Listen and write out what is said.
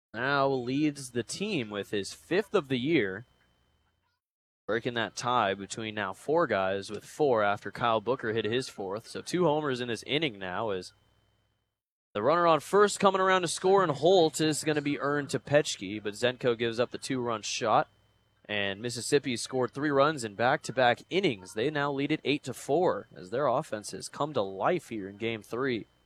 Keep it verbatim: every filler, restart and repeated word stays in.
now leads the team with his fifth of the year, breaking that tie between now four guys with four after Kyle Booker hit his fourth. So two homers in this inning now as the runner on first coming around to score, and Holt is going to be earned to Petchke, but Zenko gives up the two-run shot. And Mississippi scored three runs in back-to-back innings. They now lead it eight to four as their offense has come to life here in Game Three.